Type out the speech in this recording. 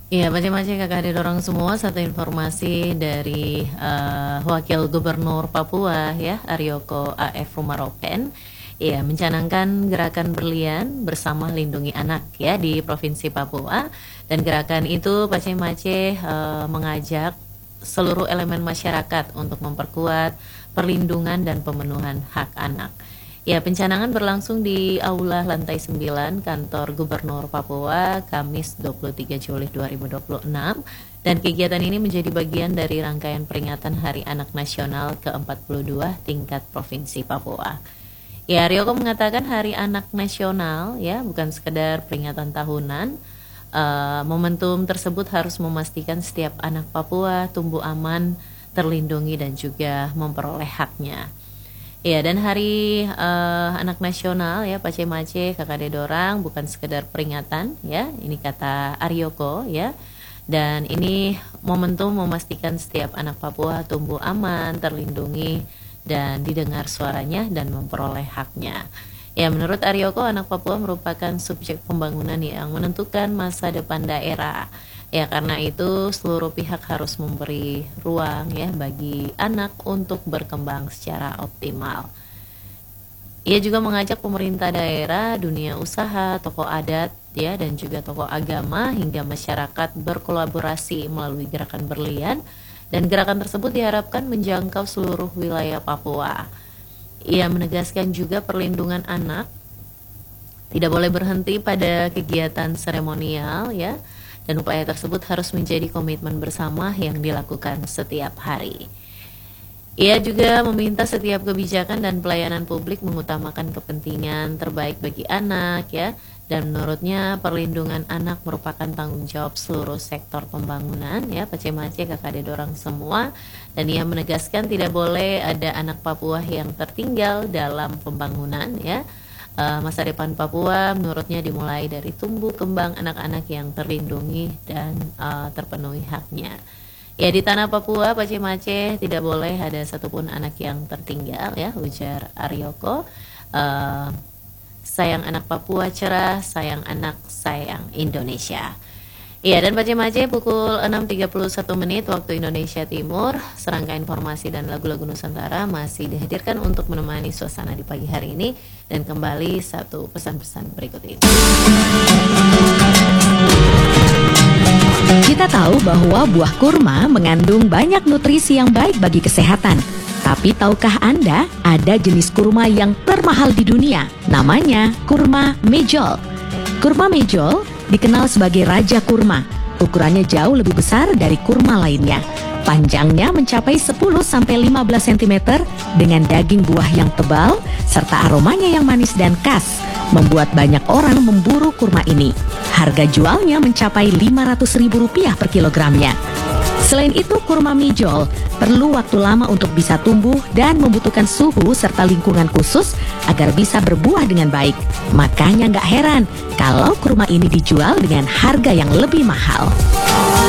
Iya, macam-macam kakak dorong semua. Satu informasi dari Wakil Gubernur Papua ya, Aryoko AF Rumaropen, ya mencanangkan gerakan berlian bersama lindungi anak ya di Provinsi Papua. Dan gerakan itu Pace-Mace mengajak seluruh elemen masyarakat untuk memperkuat perlindungan dan pemenuhan hak anak. Ya, pencanangan berlangsung di Aula Lantai 9 Kantor Gubernur Papua Kamis 23 Juli 2026 dan kegiatan ini menjadi bagian dari rangkaian peringatan Hari Anak Nasional ke-42 tingkat Provinsi Papua. Ya, Ryoko mengatakan Hari Anak Nasional ya bukan sekedar peringatan tahunan. Momentum tersebut harus memastikan setiap anak Papua tumbuh aman, terlindungi dan juga memperoleh haknya. Ya, dan Hari Anak Nasional ya Pace-Mace KKD Dorang bukan sekedar peringatan ya, ini kata Aryoko ya. Dan ini momentum memastikan setiap anak Papua tumbuh aman, terlindungi dan didengar suaranya dan memperoleh haknya. Ya, menurut Aryoko anak Papua merupakan subjek pembangunan yang menentukan masa depan daerah. Ya, karena itu seluruh pihak harus memberi ruang ya bagi anak untuk berkembang secara optimal. Ia juga mengajak pemerintah daerah, dunia usaha, tokoh adat ya dan juga tokoh agama hingga masyarakat berkolaborasi melalui gerakan berlian dan gerakan tersebut diharapkan menjangkau seluruh wilayah Papua. Ia menegaskan juga perlindungan anak tidak boleh berhenti pada kegiatan seremonial ya. Dan upaya tersebut harus menjadi komitmen bersama yang dilakukan setiap hari. Ia juga meminta setiap kebijakan dan pelayanan publik mengutamakan kepentingan terbaik bagi anak ya. Dan menurutnya perlindungan anak merupakan tanggung jawab seluruh sektor pembangunan ya, Pace-Mace KKD Dorang semua. Dan ia menegaskan tidak boleh ada anak Papua yang tertinggal dalam pembangunan ya. Masa depan Papua menurutnya dimulai dari tumbuh kembang anak-anak yang terlindungi dan terpenuhi haknya. Ya, di tanah Papua Pace-Mace tidak boleh ada satupun anak yang tertinggal ya, ujar Aryoko. Sayang anak Papua cerah, sayang anak, sayang Indonesia. Iya, dan Pace-Mace pukul 6.31 waktu Indonesia Timur. Serangkaian informasi dan lagu-lagu Nusantara masih dihadirkan untuk menemani suasana di pagi hari ini. Dan kembali satu pesan-pesan berikut ini. Kita tahu bahwa buah kurma mengandung banyak nutrisi yang baik bagi kesehatan. Tapi tahukah Anda ada jenis kurma yang termahal di dunia? Namanya kurma mejol. Kurma mejol dikenal sebagai raja kurma. Ukurannya jauh lebih besar dari kurma lainnya. Panjangnya mencapai 10-15 cm dengan daging buah yang tebal serta aromanya yang manis dan khas, membuat banyak orang memburu kurma ini. Harga jualnya mencapai Rp500.000 per kilogramnya. Selain itu, kurma mejol perlu waktu lama untuk bisa tumbuh dan membutuhkan suhu serta lingkungan khusus agar bisa berbuah dengan baik. Makanya nggak heran kalau kurma ini dijual dengan harga yang lebih mahal.